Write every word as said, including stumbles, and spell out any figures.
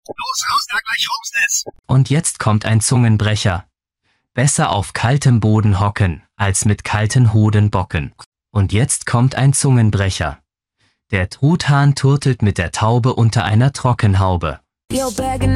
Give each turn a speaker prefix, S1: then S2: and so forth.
S1: Los, raus da, gleich rums es.
S2: Und jetzt kommt ein Zungenbrecher. Besser auf kaltem Boden hocken, als mit kalten Hoden bocken. Und jetzt kommt ein Zungenbrecher. Der Truthahn turtelt mit der Taube unter einer Trockenhaube.
S3: Yo, begging